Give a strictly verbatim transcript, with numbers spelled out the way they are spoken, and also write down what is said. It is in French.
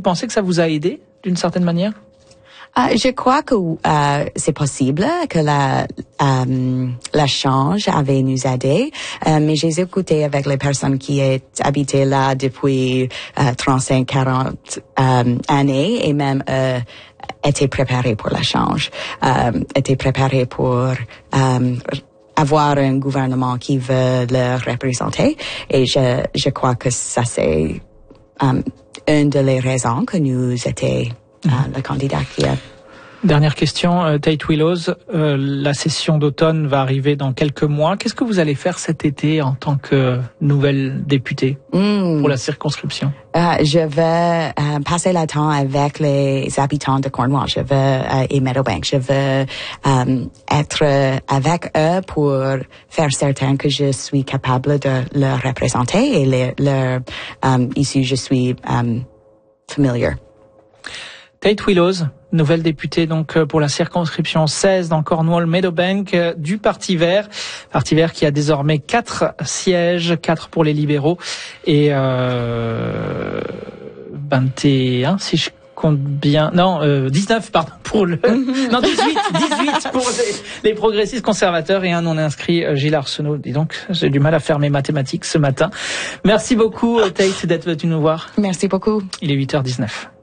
pensez que ça vous a aidé d'une certaine manière? Uh, je crois que uh, c'est possible que la um, la change avait nous aidé, uh, mais j'ai écouté avec les personnes qui est habité là depuis uh, trente-cinq quarante um, années et même euh, étaient préparés pour la change, um, étaient préparés pour um, avoir un gouvernement qui veut le représenter, et je je crois que ça c'est um, une de les raisons que nous étions Uh, le candidat qui a... Dernière question, euh, Tate Willows, euh, la session d'automne va arriver dans quelques mois. Qu'est-ce que vous allez faire cet été en tant que nouvelle députée mm. pour la circonscription? Uh, je vais uh, passer le temps avec les habitants de Cornwall. Je vais uh, et Meadowbank. Je vais um, être avec eux pour faire certain que je suis capable de le représenter et le, le um, ici je suis um, familiar. Tate Willows, nouvelle députée donc pour la circonscription seize dans Cornwall Meadowbank du Parti vert. Parti vert qui a désormais quatre sièges, quatre pour les libéraux et euh, vingt et un si je compte bien. Non, euh, dix-neuf pardon pour le non dix-huit dix-huit pour les, les progressistes conservateurs et un non inscrit, Gilles Arsenault. Dis donc, j'ai du mal à faire mes mathématiques ce matin. Merci beaucoup Tate d'être venu nous voir. Merci beaucoup. Il est huit heures dix-neuf.